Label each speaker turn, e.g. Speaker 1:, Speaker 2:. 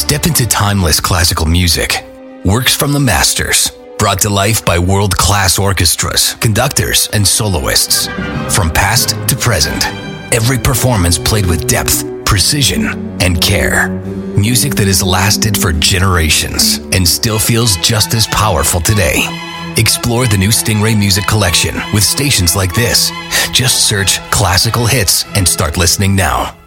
Speaker 1: Step into timeless classical music. Works from the masters, brought to life by world-class orchestras, conductors, and soloists. From past to present, every performance played with depth, precision, and care. Music that has lasted for generations and still feels just as powerful today. Explore the new Stingray Music Collection with stations like this. Just search classical hits and start listening now.